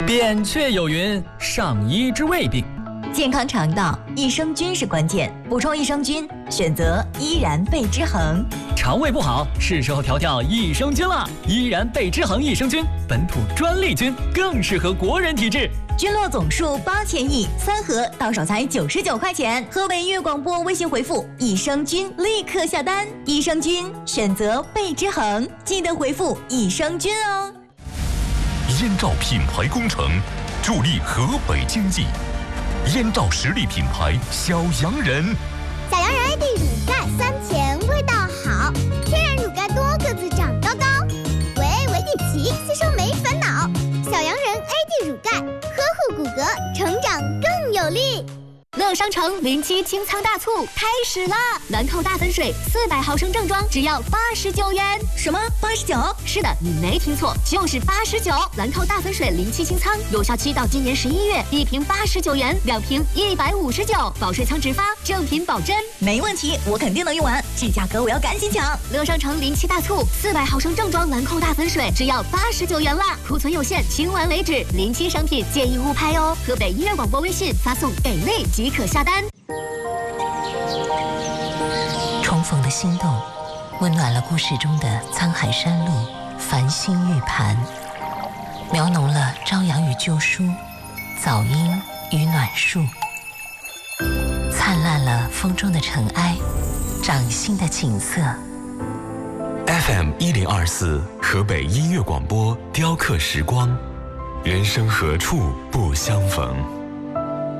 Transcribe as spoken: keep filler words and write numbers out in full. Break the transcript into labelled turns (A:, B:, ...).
A: 扁鹊有云：上医治未病。
B: 健康肠道，益生菌是关键，补充益生菌，选择依然贝之恒。
A: 肠胃不好，是时候调调益生菌了。依然贝之恒益生菌，本土专利菌，更适合国人体质。
B: 菌落总数八千亿，三盒到手才九十九块钱。河北音乐广播微信回复益生菌，立刻下单。益生菌选择贝之恒，记得回复益生菌哦。
C: 燕赵品牌工程，助力河北经济。燕赵实力品牌小洋人，
D: 小洋人 A D 乳钙酸甜，味道好，天然乳钙多个子长高高，维 A 维 D 奇，吸收没烦恼。小洋人 A D 乳钙，呵护骨骼，成长更有力。
E: 乐商城零七清仓大促开始啦！兰蔻大粉水四百毫升正装只要八十九元。
B: 什么八十九？
E: 是的，你没听错，就是八十九。兰蔻大粉水零七清仓有效期到今年十一月，一瓶八十九元，两瓶一百五十九，保税仓直发，正品保真。
B: 没问题，我肯定能用完，这价格我要赶紧抢。
E: 乐商城零七大促，四百毫升正装兰蔻大粉水只要八十九元啦，库存有限，清完为止。零七商品建议勿拍哦。河北音乐广播微信发送给力即可下单。
F: 重逢的心动，温暖了故事中的沧海山路、繁星玉盘，描浓了朝阳与旧书、早莺与暖树，灿烂了风中的尘埃、掌心的景色。
C: F M 一零二四河北音乐广播雕刻时光，人生何处不相逢。